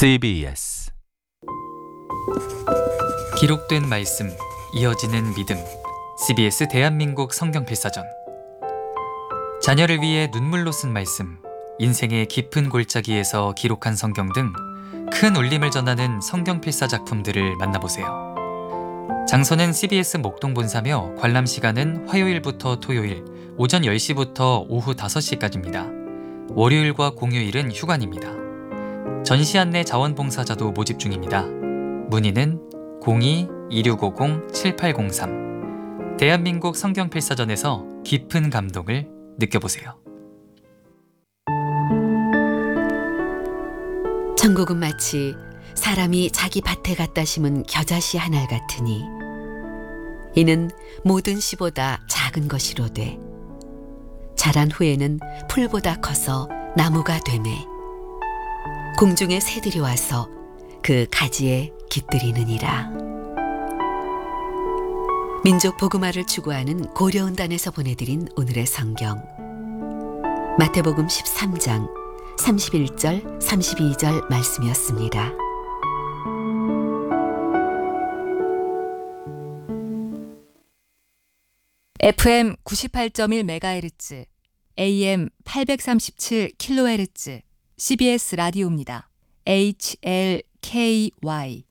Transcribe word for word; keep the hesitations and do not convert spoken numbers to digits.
씨비에스 기록된 말씀, 이어지는 믿음. 씨비에스 대한민국 성경필사전. 자녀를 위해 눈물로 쓴 말씀, 인생의 깊은 골짜기에서 기록한 성경 등 큰 울림을 전하는 성경필사 작품들을 만나보세요. 장소는 씨비에스 목동본사며 관람 시간은 화요일부터 토요일 오전 열 시부터 오후 다섯 시까지입니다. 월요일과 공휴일은 휴관입니다. 전시 안내 자원봉사자도 모집 중입니다. 문의는 공이 이육오공 칠팔공삼. 대한민국 성경필사전에서 깊은 감동을 느껴보세요. 천국은 마치 사람이 자기 밭에 갖다 심은 겨자씨 한 알 같으니 이는 모든 씨보다 작은 것이로되 자란 후에는 풀보다 커서 나무가 되매 공중의 새들이 와서 그 가지에 깃들이느니라. 민족 복음화를 추구하는 고려은단에서 보내드린 오늘의 성경, 마태복음 십삼 장 삼십일 절 삼십이 절 말씀이었습니다. 에프엠 구십팔 점 일 메가헤르츠, 에이엠 팔백삼십칠 킬로헤르츠 씨비에스 라디오입니다. 에이치엘케이와이